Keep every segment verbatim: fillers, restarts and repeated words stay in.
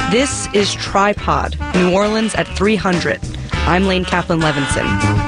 This is Tripod, New Orleans at three hundred. I'm Lane Kaplan-Levinson.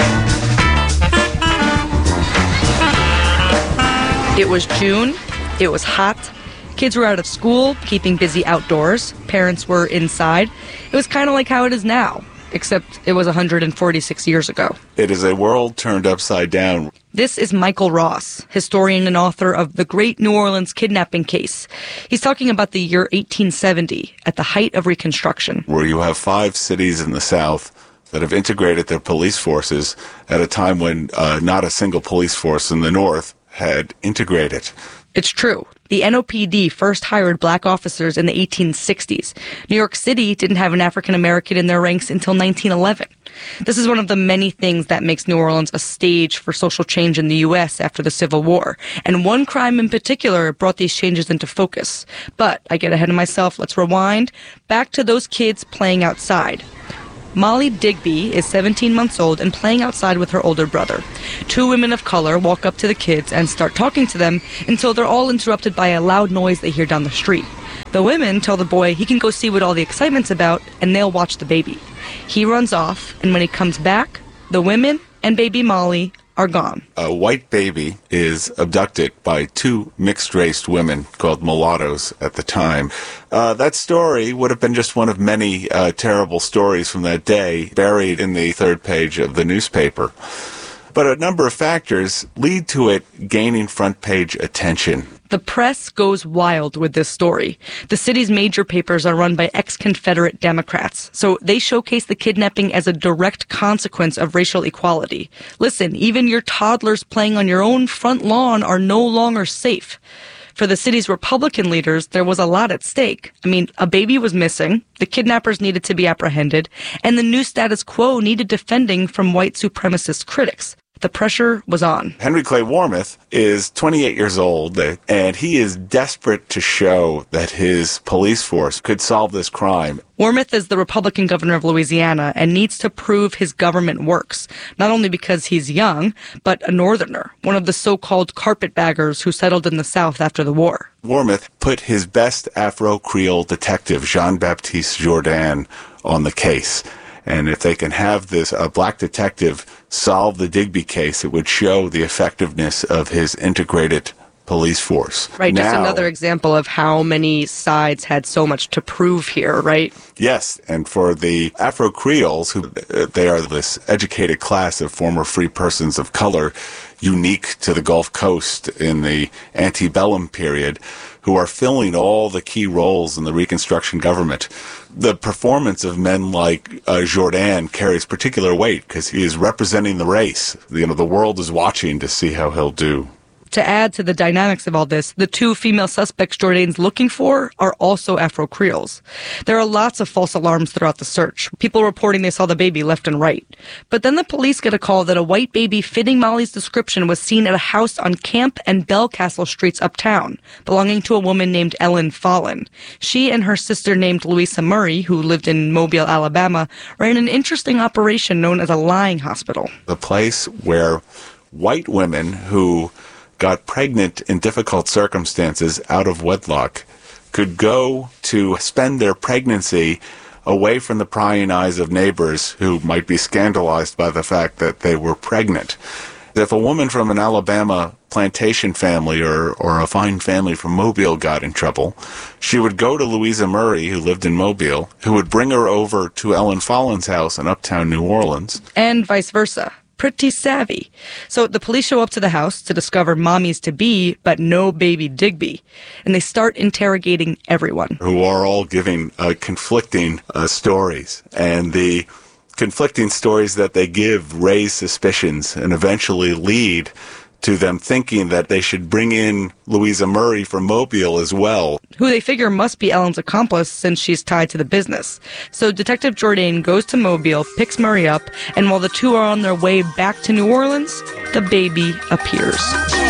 It was June. It was hot. Kids were out of school, keeping busy outdoors. Parents were inside. It was kind of like how it is now, except it was one hundred forty-six years ago. It is a world turned upside down. This is Michael Ross, historian and author of The Great New Orleans Kidnapping Case. He's talking about the year eighteen seventy, at the height of Reconstruction. Where you have five cities in the South that have integrated their police forces at a time when uh, not a single police force in the North had integrated. It's true. The N O P D first hired black officers in the eighteen sixties. New York City didn't have an African American in their ranks until nineteen eleven. This is one of the many things that makes New Orleans a stage for social change in the U S after the Civil War. And one crime in particular brought these changes into focus. But I get ahead of myself. Let's rewind back to those kids playing outside. Molly Digby is seventeen months old and playing outside with her older brother. Two women of color walk up to the kids and start talking to them until they're all interrupted by a loud noise they hear down the street. The women tell the boy he can go see what all the excitement's about, and they'll watch the baby. He runs off, and when he comes back, the women and baby Molly are gone. A white baby is abducted by two mixed-raced women called mulattoes at the time. Uh, that story would have been just one of many uh, terrible stories from that day, buried in the third page of the newspaper. But a number of factors lead to it gaining front-page attention. The press goes wild with this story. The city's major papers are run by ex-Confederate Democrats, so they showcase the kidnapping as a direct consequence of racial equality. Listen, even your toddlers playing on your own front lawn are no longer safe. For the city's Republican leaders, there was a lot at stake. I mean, a baby was missing, the kidnappers needed to be apprehended, and the new status quo needed defending from white supremacist critics. The pressure was on. Henry Clay Warmoth is twenty-eight years old, and he is desperate to show that his police force could solve this crime. Warmoth is the Republican governor of Louisiana and needs to prove his government works, not only because he's young, but a northerner, one of the so-called carpetbaggers who settled in the South after the war. Warmoth put his best Afro-Creole detective, Jean-Baptiste Jourdan, on the case. And if they can have this uh, black detective solve the Digby case, it would show the effectiveness of his integrated police force. Right, now, just another example of how many sides had so much to prove here, right? Yes, and for the Afro-Creoles, who uh, they are this educated class of former free persons of color, unique to the Gulf Coast in the antebellum period, who are filling all the key roles in the Reconstruction government. The performance of men like uh, Jourdan carries particular weight because he is representing the race. You know, the world is watching to see how he'll do. To add to the dynamics of all this, the two female suspects Jourdan's looking for are also Afro-Creoles. There are lots of false alarms throughout the search, people reporting they saw the baby left and right. But then the police get a call that a white baby fitting Molly's description was seen at a house on Camp and Belcastle streets uptown, belonging to a woman named Ellen Fallon. She and her sister named Louisa Murray, who lived in Mobile, Alabama, ran an interesting operation known as a lying hospital. The place where white women who got pregnant in difficult circumstances out of wedlock could go to spend their pregnancy away from the prying eyes of neighbors who might be scandalized by the fact that they were pregnant. If a woman from an Alabama plantation family or, or a fine family from Mobile got in trouble, she would go to Louisa Murray, who lived in Mobile, who would bring her over to Ellen Fallon's house in uptown New Orleans. And vice versa. Pretty savvy. So the police show up to the house to discover mommies to be, but no baby Digby. And they start interrogating everyone. Who are all giving uh, conflicting uh, stories. And the conflicting stories that they give raise suspicions and eventually lead to them thinking that they should bring in Louisa Murray from Mobile as well. Who they figure must be Ellen's accomplice since she's tied to the business. So Detective Jourdan goes to Mobile, picks Murray up, and while the two are on their way back to New Orleans, the baby appears.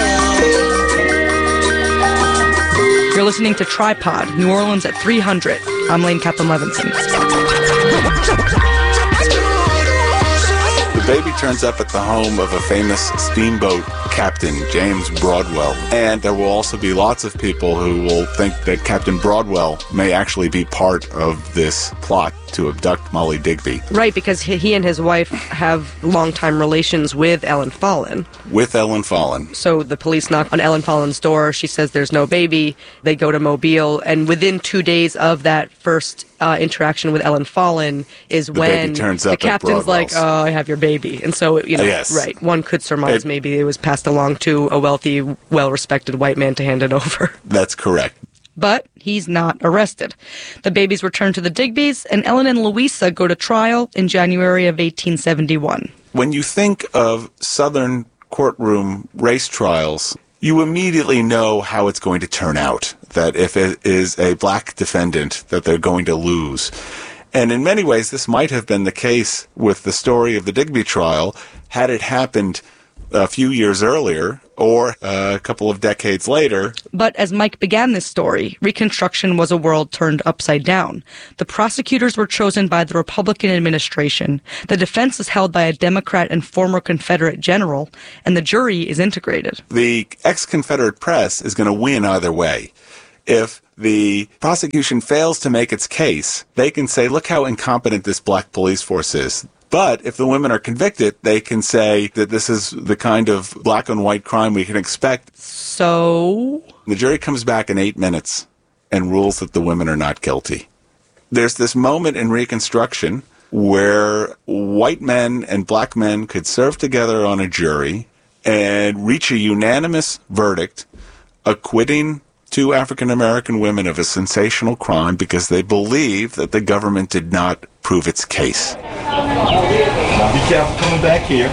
You're listening to Tripod, New Orleans at three hundred. I'm Lane Kaplan-Levinson. The baby turns up at the home of a famous steamboat captain, James Broadwell. And there will also be lots of people who will think that Captain Broadwell may actually be part of this plot to abduct Molly Digby. Right, because he, he and his wife have longtime relations with Ellen Follen. With Ellen Follen. So the police knock on Ellen Follen's door. She says there's no baby. They go to Mobile. And within two days of that first uh, interaction with Ellen Follen is the when turns the up captain's like, oh, I have your baby. And so, you know, yes. right, one could surmise it, maybe it was passed along to a wealthy, well-respected white man to hand it over. That's correct. But he's not arrested. The babies return to the Digbys, and Ellen and Louisa go to trial in January of eighteen seventy-one. When you think of Southern courtroom race trials, you immediately know how it's going to turn out, that if it is a black defendant, that they're going to lose. And in many ways, this might have been the case with the story of the Digby trial had it happened a few years earlier or uh, a couple of decades later. But as Mike began this story, Reconstruction was a world turned upside down. The prosecutors were chosen by the Republican administration, the defense is held by a Democrat and former Confederate general, and the jury is integrated. The ex-Confederate press is going to win either way. If the prosecution fails to make its case, they can say, look how incompetent this black police force is. But if the women are convicted, they can say that this is the kind of black and white crime we can expect. So? The jury comes back in eight minutes and rules that the women are not guilty. There's this moment in Reconstruction where white men and black men could serve together on a jury and reach a unanimous verdict acquitting two African-American women of a sensational crime because they believe that the government did not prove its case. Now be careful coming back here.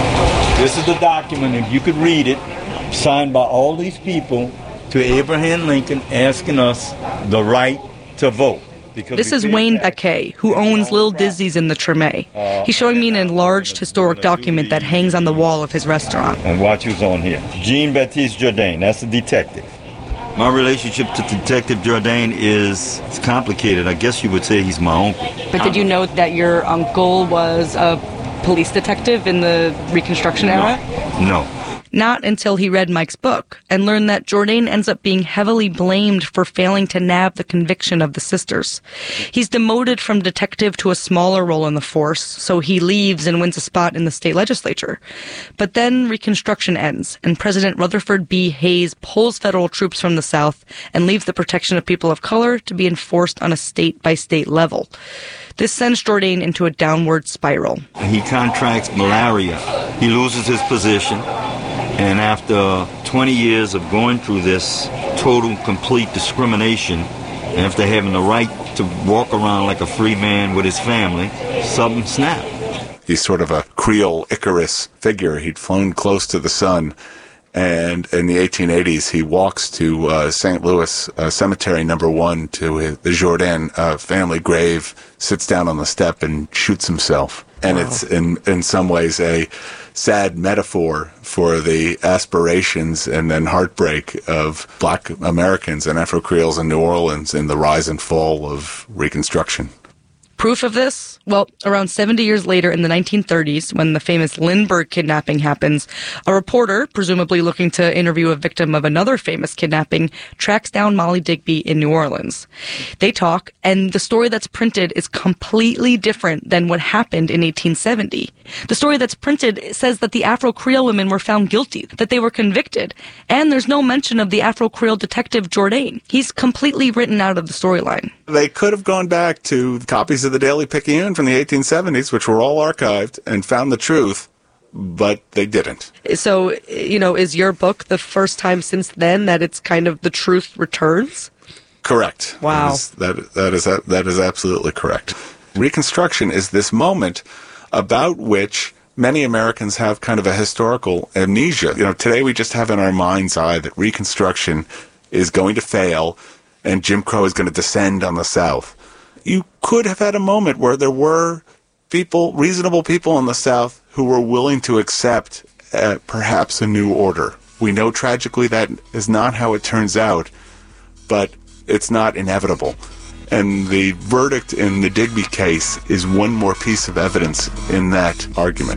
This is the document, if you could read it, signed by all these people to Abraham Lincoln asking us the right to vote. This is Wayne Baquet, who owns Little Dizzy's in the Treme. He's showing me an enlarged historic document that hangs on the wall of his restaurant. And watch who's on here. Jean-Baptiste Jourdain, that's the detective. My relationship to Detective Jourdain is it's complicated. I guess you would say he's my uncle. But did you know that your uncle was a police detective in the Reconstruction era? No. Not until he read Mike's book and learned that Jourdain ends up being heavily blamed for failing to nab the conviction of the sisters. He's demoted from detective to a smaller role in the force, so he leaves and wins a spot in the state legislature. But then Reconstruction ends, and President Rutherford B. Hayes pulls federal troops from the South and leaves the protection of people of color to be enforced on a state-by-state level. This sends Jourdain into a downward spiral. He contracts malaria. He loses his position. And after twenty years of going through this total, complete discrimination, and after having the right to walk around like a free man with his family, something snapped. He's sort of a Creole Icarus figure. He'd flown close to the sun. And in the eighteen eighties, he walks to uh, Saint Louis uh, Cemetery Number One to his, the Jourdain uh, family grave, sits down on the step and shoots himself. And wow. It's in in some ways a sad metaphor for the aspirations and then heartbreak of black Americans and Afro-Creoles in New Orleans in the rise and fall of Reconstruction. Proof of this? Well, around seventy years later in the nineteen thirties, when the famous Lindbergh kidnapping happens, a reporter, presumably looking to interview a victim of another famous kidnapping, tracks down Molly Digby in New Orleans. They talk, and the story that's printed is completely different than what happened in eighteen seventy. The story that's printed says that the Afro-Creole women were found guilty, that they were convicted, and there's no mention of the Afro-Creole detective Jourdain. He's completely written out of the storyline. They could have gone back to copies of the Daily Picayune from the eighteen seventies, which were all archived, and found the truth, but they didn't. So, you know, is your book the first time since then that it's kind of the truth returns? Correct. Wow. That is, that, that is, that is absolutely correct. Reconstruction is this moment about which many Americans have kind of a historical amnesia. You know, today we just have in our mind's eye that Reconstruction is going to fail and Jim Crow is going to descend on the South. You could have had a moment where there were people, reasonable people in the South who were willing to accept uh, perhaps a new order. We know tragically that is not how it turns out, but it's not inevitable. And the verdict in the Digby case is one more piece of evidence in that argument.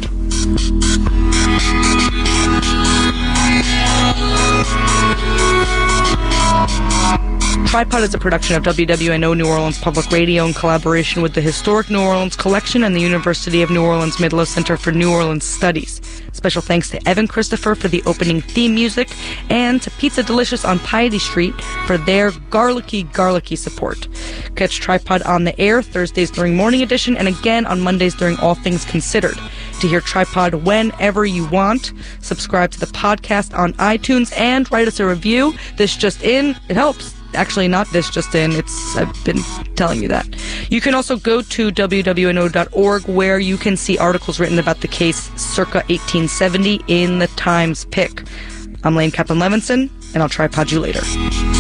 Tripod is a production of W W N O New Orleans Public Radio in collaboration with the Historic New Orleans Collection and the University of New Orleans Midler Center for New Orleans Studies. Special thanks to Evan Christopher for the opening theme music and to Pizza Delicious on Piety Street for their garlicky, garlicky support. Catch Tripod on the air Thursdays during Morning Edition and again on Mondays during All Things Considered. To hear Tripod whenever you want, subscribe to the podcast on iTunes and write us a review. This just in, it helps. Actually, not this just in. It's I've been telling you that. You can also go to W W N O dot org where you can see articles written about the case circa eighteen seventy in the Times Pick. I'm Lane Kaplan-Levinson, and I'll tripod you later.